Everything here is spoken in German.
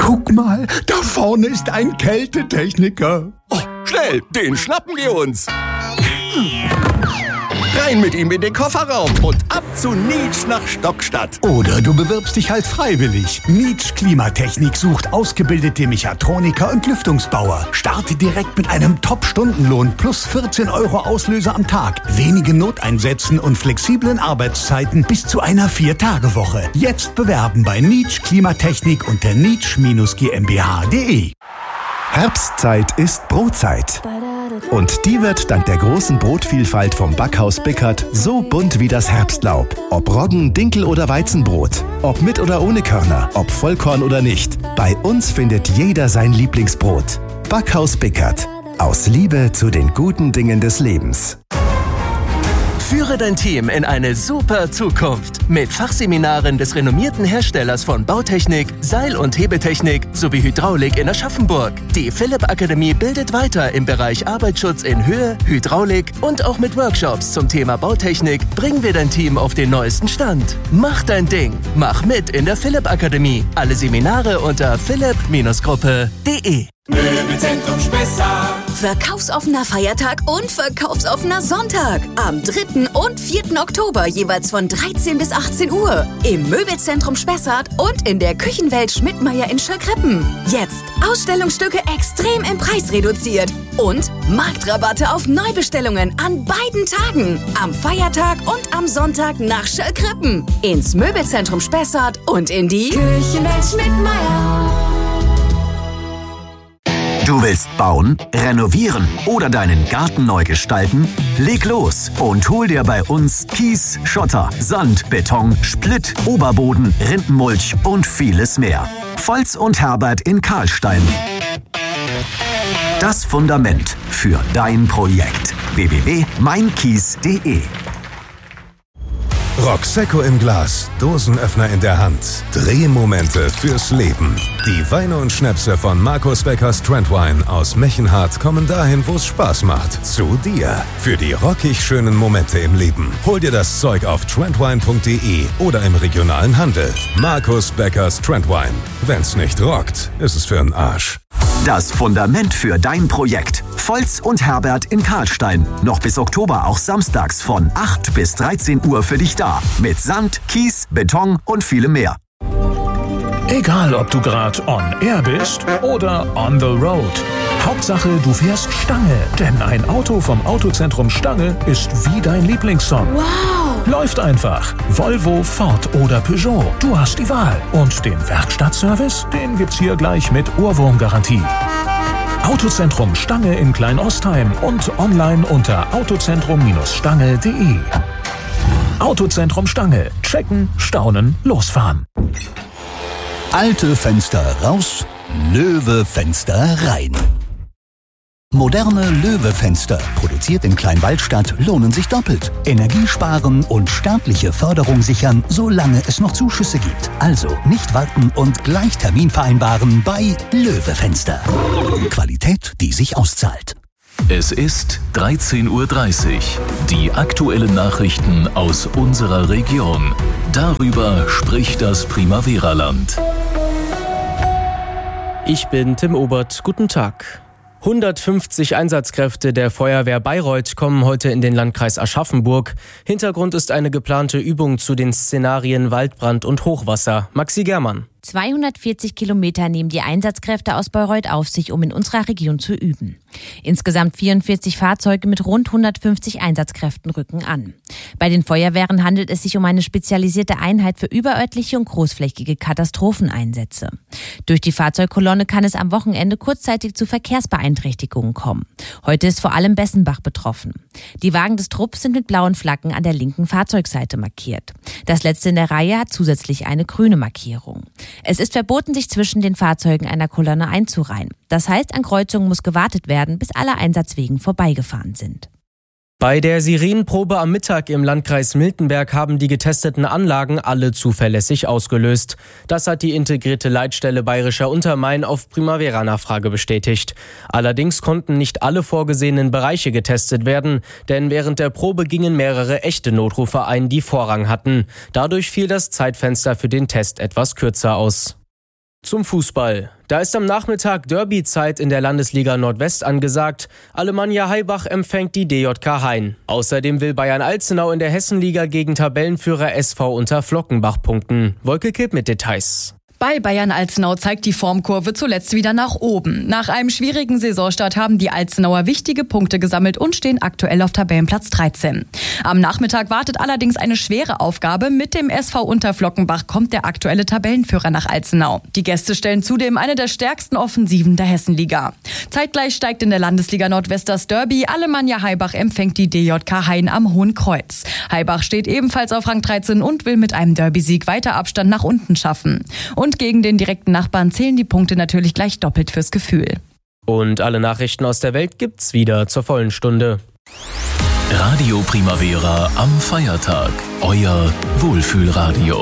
Guck mal, da vorne ist ein Kältetechniker. Oh, schnell, den schnappen wir uns. Rein mit ihm in den Kofferraum und ab zu Nietsch nach Stockstadt. Oder du bewirbst dich halt freiwillig. Nietsch Klimatechnik sucht ausgebildete Mechatroniker und Lüftungsbauer. Starte direkt mit einem Top-Stundenlohn plus 14 € Auslöser am Tag, wenigen Noteinsätzen und flexiblen Arbeitszeiten bis zu einer 4-Tage-Woche. Jetzt bewerben bei Nietsch Klimatechnik unter nietsch-gmbh.de. Herbstzeit ist Brotzeit. Und die wird dank der großen Brotvielfalt vom Backhaus Bickert so bunt wie das Herbstlaub. Ob Roggen, Dinkel oder Weizenbrot, ob mit oder ohne Körner, ob Vollkorn oder nicht. Bei uns findet jeder sein Lieblingsbrot. Backhaus Bickert. Aus Liebe zu den guten Dingen des Lebens. Führe dein Team in eine super Zukunft mit Fachseminaren des renommierten Herstellers von Bautechnik, Seil- und Hebetechnik sowie Hydraulik in Aschaffenburg. Die Philipp Akademie bildet weiter im Bereich Arbeitsschutz in Höhe, Hydraulik und auch mit Workshops zum Thema Bautechnik bringen wir dein Team auf den neuesten Stand. Mach dein Ding. Mach mit in der Philipp Akademie. Alle Seminare unter philipp-gruppe.de. Möbelzentrum Spessart. Verkaufsoffener Feiertag und verkaufsoffener Sonntag. Am 3. und 4. Oktober jeweils von 13 bis 18 Uhr. Im Möbelzentrum Spessart und in der Küchenwelt Schmidtmeyer in Schöckrippen. Jetzt Ausstellungsstücke extrem im Preis reduziert. Und Marktrabatte auf Neubestellungen an beiden Tagen. Am Feiertag und am Sonntag nach Schöckrippen. Ins Möbelzentrum Spessart und in die Küchenwelt Schmidtmeyer. Du willst bauen, renovieren oder deinen Garten neu gestalten? Leg los und hol dir bei uns Kies, Schotter, Sand, Beton, Splitt, Oberboden, Rindenmulch und vieles mehr. Volz und Herbert in Karlstein. Das Fundament für dein Projekt. www.meinkies.de. Roxecco im Glas, Dosenöffner in der Hand, Drehmomente fürs Leben. Die Weine und Schnäpse von Markus Beckers Trendwine aus Mechenhardt kommen dahin, wo es Spaß macht. Zu dir. Für die rockig schönen Momente im Leben. Hol dir das Zeug auf trendwine.de oder im regionalen Handel. Markus Beckers Trendwine. Wenn's nicht rockt, ist es für'n Arsch. Das Fundament für dein Projekt. Volz und Herbert in Karlstein. Noch bis Oktober auch samstags von 8 bis 13 Uhr für dich da. Mit Sand, Kies, Beton und vielem mehr. Egal, ob du gerade on air bist oder on the road. Hauptsache, du fährst Stange. Denn ein Auto vom Autozentrum Stange ist wie dein Lieblingssong. Wow! Läuft einfach. Volvo, Ford oder Peugeot. Du hast die Wahl. Und den Werkstattservice, den gibt's hier gleich mit Ohrwurmgarantie. Autozentrum Stange in Kleinostheim und online unter autozentrum-stange.de. Autozentrum Stange. Checken, staunen, losfahren. Alte Fenster raus, Löwe-Fenster rein. Moderne Löwe-Fenster, produziert in Kleinwaldstadt, lohnen sich doppelt. Energie sparen und staatliche Förderung sichern, solange es noch Zuschüsse gibt. Also nicht warten und gleich Termin vereinbaren bei Löwe-Fenster. Qualität, die sich auszahlt. Es ist 13:30 Uhr. Die aktuellen Nachrichten aus unserer Region. Darüber spricht das Primavera-Land. Ich bin Tim Obert. Guten Tag. 150 Einsatzkräfte der Feuerwehr Bayreuth kommen heute in den Landkreis Aschaffenburg. Hintergrund ist eine geplante Übung zu den Szenarien Waldbrand und Hochwasser. Maxi Germann. 240 Kilometer nehmen die Einsatzkräfte aus Bayreuth auf sich, um in unserer Region zu üben. Insgesamt 44 Fahrzeuge mit rund 150 Einsatzkräften rücken an. Bei den Feuerwehren handelt es sich um eine spezialisierte Einheit für überörtliche und großflächige Katastropheneinsätze. Durch die Fahrzeugkolonne kann es am Wochenende kurzzeitig zu Verkehrsbeeinträchtigungen kommen. Heute ist vor allem Bessenbach betroffen. Die Wagen des Trupps sind mit blauen Flaggen an der linken Fahrzeugseite markiert. Das letzte in der Reihe hat zusätzlich eine grüne Markierung. Es ist verboten, sich zwischen den Fahrzeugen einer Kolonne einzureihen. Das heißt, an Kreuzungen muss gewartet werden, bis alle Einsatzwegen vorbeigefahren sind. Bei der Sirenenprobe am Mittag im Landkreis Miltenberg haben die getesteten Anlagen alle zuverlässig ausgelöst. Das hat die integrierte Leitstelle Bayerischer Untermain auf Primavera-Nachfrage bestätigt. Allerdings konnten nicht alle vorgesehenen Bereiche getestet werden, denn während der Probe gingen mehrere echte Notrufe ein, die Vorrang hatten. Dadurch fiel das Zeitfenster für den Test etwas kürzer aus. Zum Fußball. Da ist am Nachmittag Derby-Zeit in der Landesliga Nordwest angesagt. Alemannia Haibach empfängt die DJK Hain. Außerdem will Bayern Alzenau in der Hessenliga gegen Tabellenführer SV Unterflockenbach punkten. Wolke Kipp mit Details. Bei Bayern Alzenau zeigt die Formkurve zuletzt wieder nach oben. Nach einem schwierigen Saisonstart haben die Alzenauer wichtige Punkte gesammelt und stehen aktuell auf Tabellenplatz 13. Am Nachmittag wartet allerdings eine schwere Aufgabe. Mit dem SV Unterflockenbach kommt der aktuelle Tabellenführer nach Alzenau. Die Gäste stellen zudem eine der stärksten Offensiven der Hessenliga. Zeitgleich steigt in der Landesliga Nordwest das Derby. Alemannia Haibach empfängt die DJK Hain am Hohen Kreuz. Haibach steht ebenfalls auf Rang 13 und will mit einem Derby-Sieg weiter Abstand nach unten schaffen. Und gegen den direkten Nachbarn zählen die Punkte natürlich gleich doppelt fürs Gefühl. Und alle Nachrichten aus der Welt gibt's wieder zur vollen Stunde. Radio Primavera am Feiertag. Euer Wohlfühlradio.